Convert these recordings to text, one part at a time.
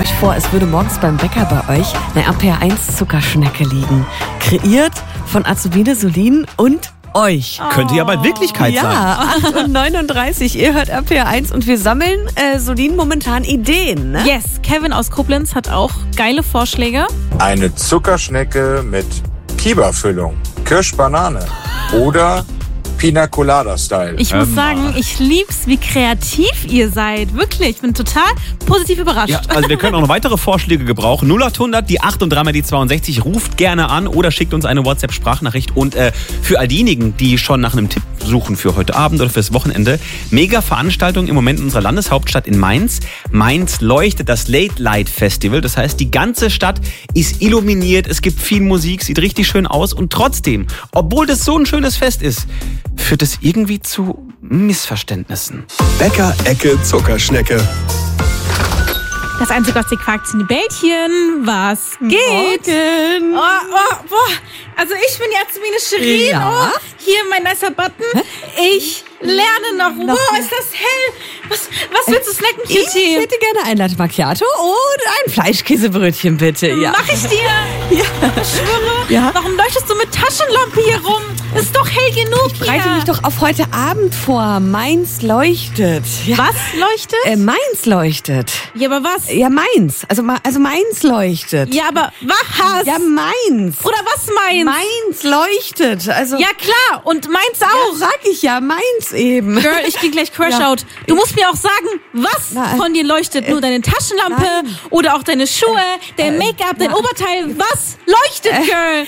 euch vor, es würde morgens beim Bäcker bei euch eine RPR1 Zuckerschnecke liegen. Kreiert von Azubine Solin und euch. Könnte ja bald Wirklichkeit sein. Ja, 8:39 Uhr, ihr hört RPR1 und wir sammeln, Solin, momentan Ideen, ne? Yes, Kevin aus Koblenz hat auch geile Vorschläge. Eine Zuckerschnecke mit Kiba-Füllung, Kirsch-Banane oder Pina Colada-Style. Ich muss sagen, ich lieb's, wie kreativ ihr seid. Wirklich, ich bin total positiv überrascht. Ja, also wir können auch noch weitere Vorschläge gebrauchen. 0800, die 8 und 3 mal die 62. Ruft gerne an oder schickt uns eine WhatsApp-Sprachnachricht. Und für all diejenigen, die schon nach einem Tipp suchen für heute Abend oder fürs Wochenende, mega Veranstaltung im Moment in unserer Landeshauptstadt in Mainz. Mainz leuchtet, das Late Light Festival. Das heißt, die ganze Stadt ist illuminiert. Es gibt viel Musik, sieht richtig schön aus. Und trotzdem, obwohl das so ein schönes Fest ist, führt es irgendwie zu Missverständnissen. Bäcker-Ecke Zuckerschnecke. Das Einzige, was sie quakt, sind die Bällchen. Was geht? Morgen. Also ich bin jetzt wie eine Shirin. Ja. Oh, hier mein nicer Button. Ich lerne noch. Wow, ist das hell. Was willst du snacken, Ich Cutie? hätte gerne ein Latte Macchiato und ein Fleischkäsebrötchen, bitte. Ja. Mach ich dir? Ja. Ich schwöre. Ja. Warum leuchtest du mit Taschenlampe hier rum? Ist doch hell genug Ich bereite hier. mich doch auf heute Abend vor. Mainz leuchtet. Ja. Was leuchtet? Mainz leuchtet. Ja, aber was? Ja, Mainz. Also Mainz leuchtet. Ja, aber was? Ja, Mainz. Oder was Mainz? Mainz leuchtet. Also Ja, klar. Und Mainz auch. sag ich ja, Mainz eben. Girl, ich geh gleich Crash-Out. Du musst mir auch sagen, was Na, von dir leuchtet. Nur deine Taschenlampe nein. oder auch deine Schuhe, dein Make-up, dein Oberteil. Was leuchtet, Girl?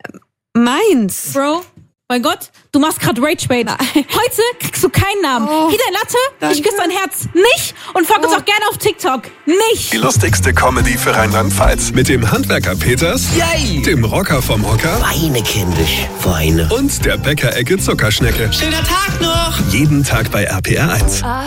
Mainz. Bro, mein Gott, du machst gerade Rage-Bait. Heute kriegst du keinen Namen. Oh, Hier dein Latte, danke. ich küsse dein Herz. Nicht. Und folg uns auch gerne auf TikTok. Nicht. Die lustigste Comedy für Rheinland-Pfalz. Mit dem Handwerker Peters, Yay! dem Rocker vom Hocker Weine, kindisch, Weine. und der Bäcker-Ecke Zuckerschnecke. Schöner Tag noch! Jeden Tag bei RPR1.